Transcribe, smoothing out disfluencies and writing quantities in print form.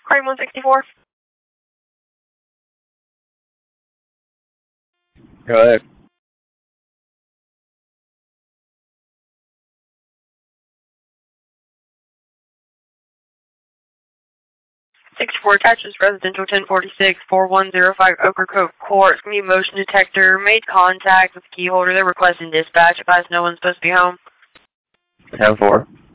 Crime 164. Go ahead. Sixty-four attaches residential 1046 4105 Ochre Cove Court. It's going to be a motion detector. Made contact with the key holder. They're requesting dispatch. Advise no one's supposed to be home. 10-4.